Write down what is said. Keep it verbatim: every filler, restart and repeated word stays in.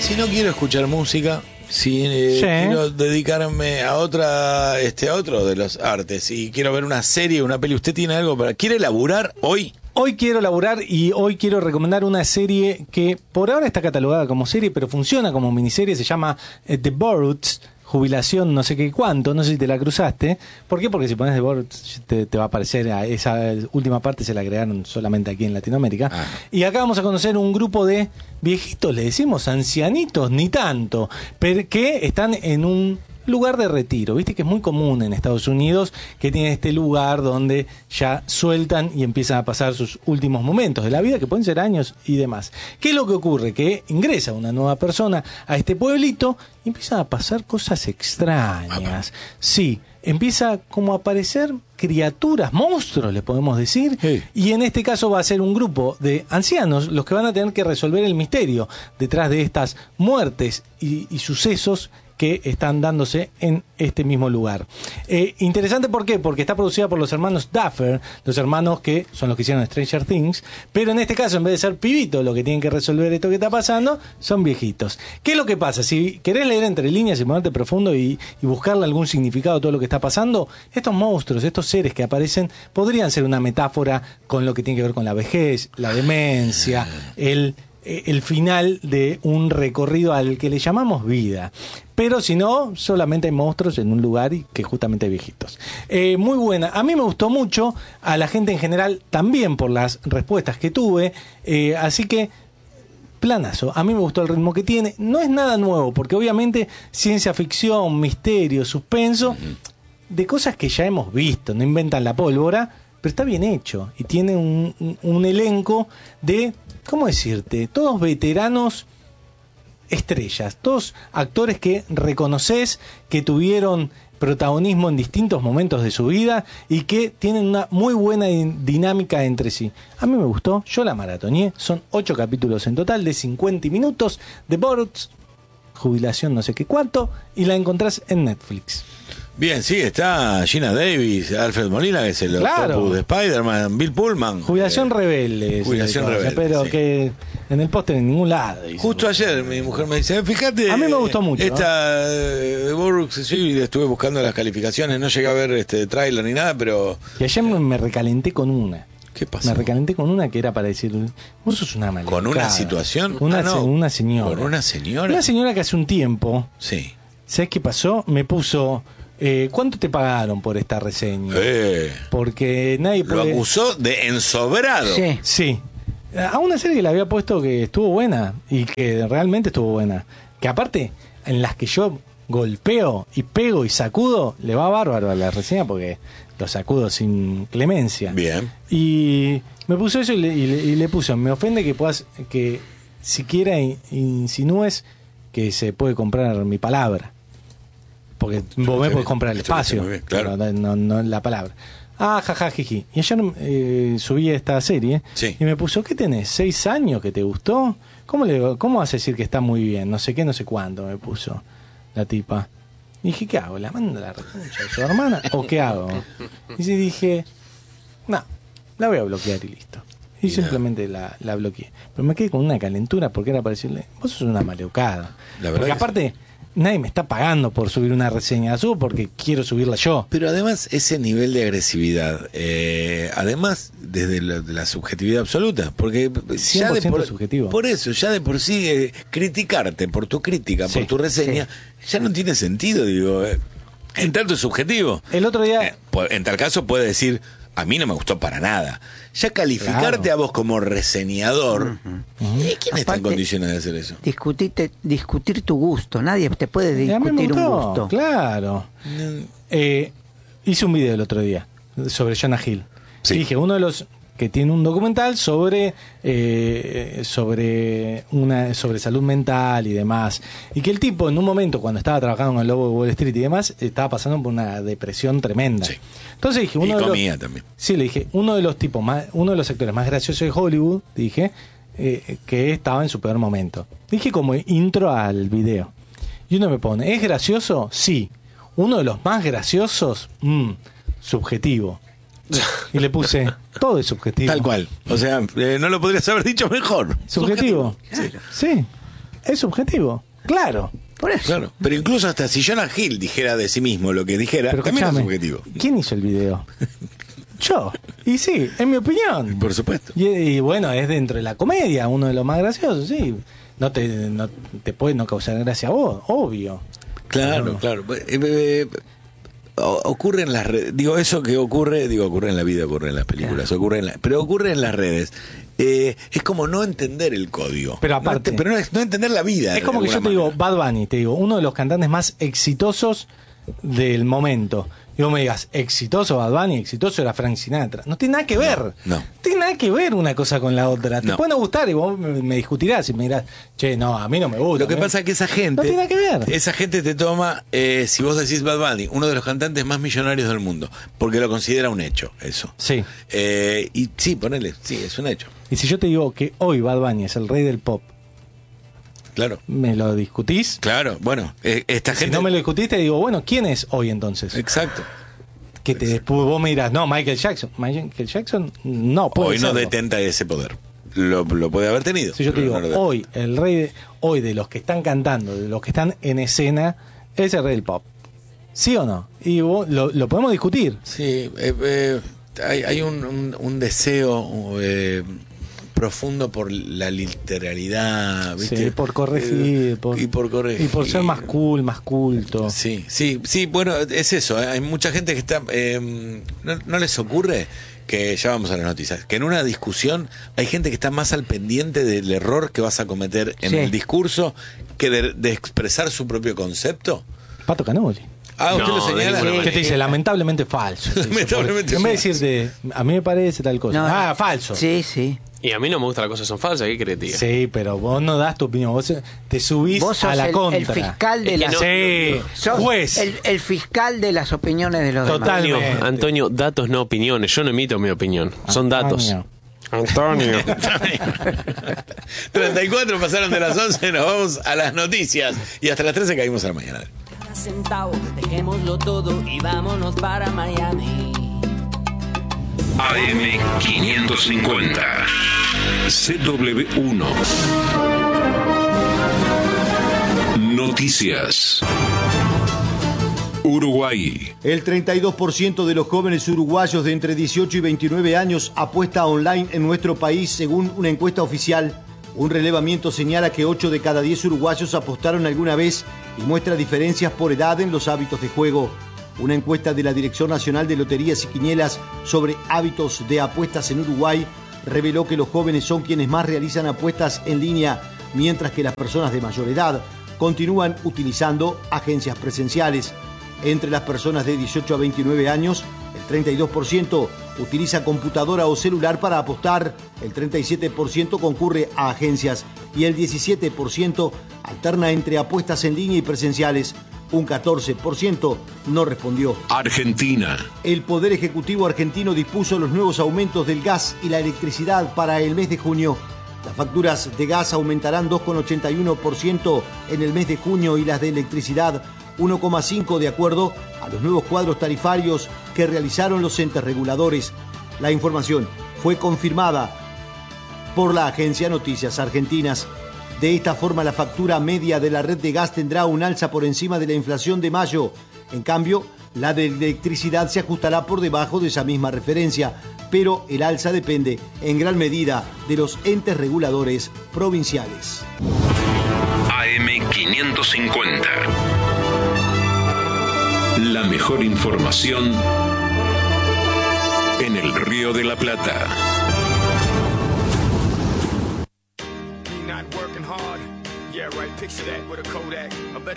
si no quiero escuchar música, si eh, Sí. quiero dedicarme a otra, este, a otro de los artes y quiero ver una serie, una peli, ¿usted tiene algo para, quiere laburar hoy? Hoy quiero laburar y hoy quiero recomendar una serie que por ahora está catalogada como serie, pero funciona como miniserie. Se llama eh, The Boruts, jubilación no sé qué cuánto, no sé si te la cruzaste. ¿Por qué? Porque si pones The Boruts te, te va a aparecer, a esa última parte se la agregaron solamente aquí en Latinoamérica. Ah. Y acá vamos a conocer un grupo de viejitos, le decimos ancianitos, ni tanto, pero que están en un lugar de retiro. Viste que es muy común en Estados Unidos que tienen este lugar donde ya sueltan y empiezan a pasar sus últimos momentos de la vida, que pueden ser años y demás. ¿Qué es lo que ocurre? Que ingresa una nueva persona a este pueblito y empiezan a pasar cosas extrañas. Sí, empieza como a aparecer criaturas, monstruos, le podemos decir, Sí. y en este caso va a ser un grupo de ancianos los que van a tener que resolver el misterio detrás de estas muertes y, y sucesos que están dándose en este mismo lugar. Eh, interesante, ¿por qué? Porque está producida por los hermanos Duffer, los hermanos que son los que hicieron Stranger Things, pero en este caso, en vez de ser pibitos lo que tienen que resolver esto que está pasando, son viejitos. ¿Qué es lo que pasa? Si querés leer entre líneas y ponerte profundo y, y buscarle algún significado a todo lo que está pasando, estos monstruos, estos seres que aparecen, podrían ser una metáfora con lo que tiene que ver con la vejez, la demencia, el... el final de un recorrido al que le llamamos vida. Pero si no, solamente hay monstruos en un lugar y que justamente hay viejitos. Eh, muy buena. A mí me gustó mucho, a la gente en general también por las respuestas que tuve. Eh, así que, planazo. A mí me gustó el ritmo que tiene. No es nada nuevo, porque obviamente ciencia ficción, misterio, suspenso, uh-huh. de cosas que ya hemos visto. No inventan la pólvora, pero está bien hecho. Y tiene un, un, un elenco de... ¿Cómo decirte? Todos veteranos estrellas, todos actores que reconoces que tuvieron protagonismo en distintos momentos de su vida y que tienen una muy buena dinámica entre sí. A mí me gustó, yo la maratoneé, son ocho capítulos en total de cincuenta minutos de Boruts, jubilación no sé qué cuánto, y la encontrás en Netflix. Bien, sí, está Gina Davis, Alfred Molina, que es el claro. Octopus de Spider-Man, Bill Pullman. Jubilación eh, rebelde. Jubilación rebelde. Pero sí. que en el póster en ningún lado. Justo ayer mi mujer me dice, fíjate. A mí me gustó mucho. Esta de ¿no? Boruts, sí, estuve buscando las calificaciones, no llegué a ver este tráiler ni nada, pero... Y ayer me, me recalenté con una. ¿Qué pasó? Me recalenté con una que era para decir, vos sos una maldita. ¿Con una situación? Una, ah, no. una señora. ¿Con una señora? Una señora que hace un tiempo, sí. ¿sabes qué pasó? Me puso... Eh, ¿Cuánto te pagaron por esta reseña? Eh, Porque nadie puede... Lo acusó de ensobrado. Sí. Sí. A una serie que le había puesto que estuvo buena y que realmente estuvo buena. Que aparte, en las que yo golpeo y pego y sacudo, le va bárbaro a la reseña porque lo sacudo sin clemencia. Bien. Y me puso eso y le, y le, y le puso, me ofende que puedas, que siquiera insinúes que se puede comprar mi palabra. Porque vos me podés comprar el espacio, bien, claro. pero no, no la palabra. Ah, jaja, jiji. Y ayer eh, subí esta serie sí. y me puso, ¿qué tenés? ¿Seis años que te gustó? ¿Cómo, le, ¿Cómo vas a decir que está muy bien? No sé qué, no sé cuánto, me puso la tipa. Y dije, ¿qué hago? ¿La mando a la reconcha de su hermana? ¿O qué hago? Y sí dije, no, la voy a bloquear y listo. Y yeah. simplemente la, la bloqueé. Pero me quedé con una calentura porque era para decirle, vos sos una maleducada. Porque aparte... nadie me está pagando por subir una reseña, la subo porque quiero subirla yo. Pero además ese nivel de agresividad, eh, además desde la, de la subjetividad absoluta, porque ya de por, subjetivo. Por eso, ya de por sí eh, criticarte por tu crítica, sí, por tu reseña, sí. ya no tiene sentido, digo, eh, en tanto es subjetivo. El otro día, eh, en tal caso puede decir, a mí no me gustó para nada. Ya calificarte claro. a vos como reseñador, uh-huh. Uh-huh. ¿quién Aparte, está en condiciones de hacer eso? Discutirte, discutir tu gusto, nadie te puede discutir un gusto. Claro. Mm. Eh, hice un video el otro día sobre Jonah Hill. Sí. Y dije, uno de los que tiene un documental sobre eh, sobre una sobre salud mental y demás, y que el tipo en un momento cuando estaba trabajando en el Lobo de Wall Street y demás estaba pasando por una depresión tremenda. Sí. Entonces dije, uno y de comía los, también. Sí, le dije, uno de los tipos más, uno de los actores más graciosos de Hollywood, dije, eh, que estaba en su peor momento. Dije como intro al video. Y uno me pone, ¿es gracioso? Sí. Uno de los más graciosos, mmm, subjetivo. Y le puse, todo es subjetivo. Tal cual. O sea, eh, no lo podrías haber dicho mejor. Subjetivo. Subjetivo. Sí. sí. Es subjetivo, claro. Por eso. Claro, pero incluso hasta si Jonah Hill dijera de sí mismo lo que dijera, Pero también es escuchame, subjetivo. ¿quién hizo el video? Yo. Y sí, es mi opinión. Por supuesto. Y, y bueno, es dentro de la comedia, uno de los más graciosos, sí. No te, no te puede no causar gracia a vos, obvio. Claro, No. claro. Eh, eh, o- ocurre en las redes. Digo, eso que ocurre, digo, ocurre en la vida, ocurre en las películas, Claro. ocurre en la, pero ocurre en las redes. Eh, es como no entender el código. Pero No aparte- ent- pero no, es- no entender la vida. Es como de que yo te alguna digo, manera. Bad Bunny, te digo, uno de los cantantes más exitosos del momento. Y vos me digas, exitoso Bad Bunny, exitoso era Frank Sinatra. No tiene nada que ver. No. No tiene nada que ver una cosa con la otra. Te No. puede no gustar y vos me, me discutirás y me dirás, che, no, a mí no me gusta. Lo que a mí- pasa es que esa gente. No tiene nada que ver. Esa gente te toma, eh, si vos decís Bad Bunny, uno de los cantantes más millonarios del mundo, porque lo considera un hecho, eso. Sí. Eh, y sí, ponele, sí, es un hecho. Y si yo te digo que hoy Bad Bunny es el rey del pop, Claro. ¿me lo discutís? Claro, bueno, eh, esta Si gente. no me lo discutís, te digo, bueno, ¿quién es hoy entonces? Exacto. Que te, después vos me dirás, no, Michael Jackson. Michael Jackson, no, puede Hoy no serlo. detenta ese poder. Lo, lo puede haber tenido. Si yo te pero digo, no lo detenta. hoy, el rey de, hoy de los que están cantando, de los que están en escena, es el rey del pop. ¿Sí o no? Y vos, lo, lo podemos discutir. Sí, eh, eh, hay, hay un, un- un deseo eh, profundo por la literalidad, ¿viste? Sí, por corregir. Eh, por, y por corregir. Y por ser más cool, más culto. Sí, sí, sí, bueno, es eso. ¿eh? Hay mucha gente que está. eh, no, no les ocurre que, ya vamos a las noticias, que en una discusión hay gente que está más al pendiente del error que vas a cometer en Sí. el discurso que de, de expresar su propio concepto. Pato Canoli. Ah, usted No, lo de señala. ninguna ¿Qué te dice? Lamentablemente falso. te dice. Lamentablemente En vez de falso. decirte, a mí me parece tal cosa. No, ah, falso. Sí, sí. Y a mí no me gusta las cosas son falsas, ¿qué querés, tío? Sí, pero vos no das tu opinión, vos te subís Vos sos a la el, contra. el fiscal de Es que las no- Sí, sos juez. El, el fiscal de las opiniones de los Total. demás. Antonio, Totalmente. Antonio, datos no opiniones. Yo no emito mi opinión. Son datos. Antonio. Antonio. treinta y cuatro pasaron de las once, nos vamos a las noticias y hasta las trece caímos a la mañana. Cada centavo, dejémoslo todo y vámonos para Miami. A M quinientos cincuenta. C W uno. Noticias. Uruguay. El treinta y dos por ciento de los jóvenes uruguayos de entre dieciocho y veintinueve años apuesta online en nuestro país, según una encuesta oficial. Un relevamiento señala que ocho de cada diez uruguayos apostaron alguna vez y muestra diferencias por edad en los hábitos de juego. Una encuesta de la Dirección Nacional de Loterías y Quinielas sobre hábitos de apuestas en Uruguay reveló que los jóvenes son quienes más realizan apuestas en línea, mientras que las personas de mayor edad continúan utilizando agencias presenciales. Entre las personas de dieciocho a veintinueve años, el treinta y dos por ciento utiliza computadora o celular para apostar, el treinta y siete por ciento concurre a agencias y el diecisiete por ciento alterna entre apuestas en línea y presenciales. Un catorce por ciento no respondió. Argentina. El Poder Ejecutivo argentino dispuso los nuevos aumentos del gas y la electricidad para el mes de junio. Las facturas de gas aumentarán dos coma ochenta y uno por ciento en el mes de junio y las de electricidad uno coma cinco por ciento de acuerdo a los nuevos cuadros tarifarios que realizaron los entes reguladores. La información fue confirmada por la agencia Noticias Argentinas. De esta forma, la factura media de la red de gas tendrá un alza por encima de la inflación de mayo. En cambio, la de electricidad se ajustará por debajo de esa misma referencia, pero el alza depende en gran medida de los entes reguladores provinciales. A M quinientos cincuenta. La mejor información en el Río de la Plata. Not working hard. Yeah, right. Picture that with a Kodak. I bet